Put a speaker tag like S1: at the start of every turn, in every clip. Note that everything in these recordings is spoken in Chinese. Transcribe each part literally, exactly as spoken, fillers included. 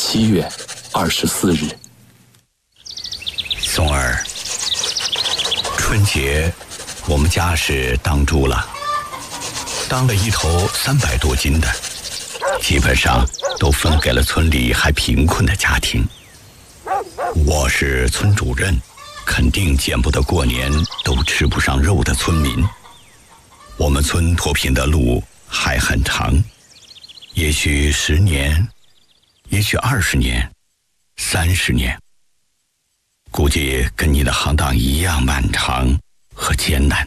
S1: 七月二十四日。
S2: 松儿，春节我们家是当猪了，当了一头三百多斤的，基本上都分给了村里还贫困的家庭。我是村主任，肯定见不得过年都吃不上肉的村民。我们村脱贫的路还很长，也许十年，也许二十年，三十年，估计跟你的行当一样漫长和艰难。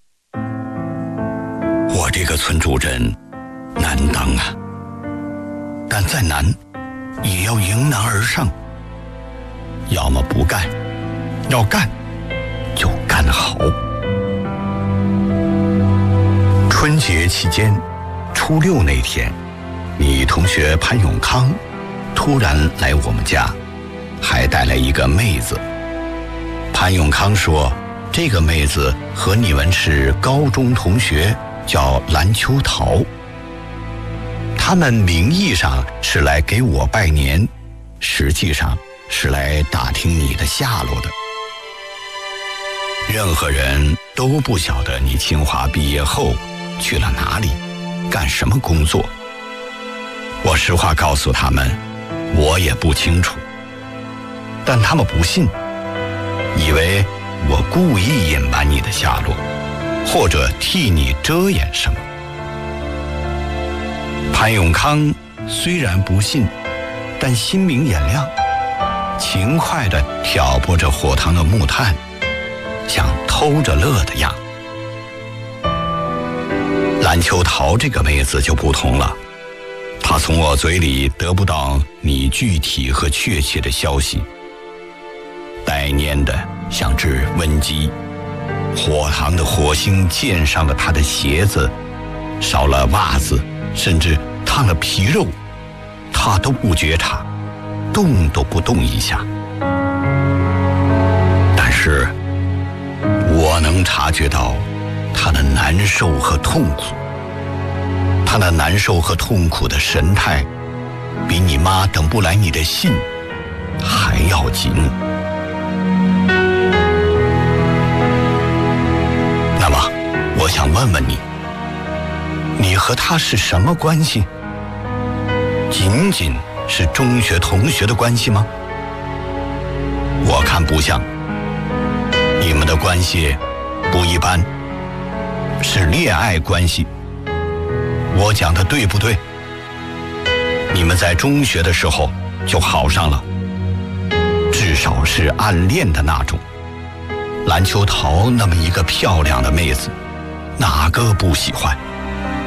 S2: 我这个村主任难当啊，但再难也要迎难而上，要么不干，要干就干好。春节期间，初六那天，你同学潘永康突然来我们家，还带来一个妹子。潘永康说，这个妹子和你们是高中同学，叫蓝秋桃。他们名义上是来给我拜年，实际上是来打听你的下落的。任何人都不晓得你清华毕业后去了哪里，干什么工作。我实话告诉他们，我也不清楚，但他们不信，以为我故意隐瞒你的下落，或者替你遮掩什么。潘永康虽然不信，但心明眼亮，勤快地挑拨着火塘的木炭，像偷着乐的样。蓝秋桃这个妹子就不同了，她从我嘴里得不到你具体和确切的消息，带蔫的像只瘟鸡，火塘的火星溅上了她的鞋子，烧了袜子，甚至烫了皮肉，她都不觉察，动都不动一下。但是我能察觉到她的难受和痛苦，她那难受和痛苦的神态，比你妈等不来你的信还要紧。那么，我想问问你，你和她是什么关系？仅仅是中学同学的关系吗？我看不像，你们的关系不一般，是恋爱关系。我讲的对不对？你们在中学的时候就好上了，至少是暗恋的那种。蓝秋桃那么一个漂亮的妹子，哪个不喜欢？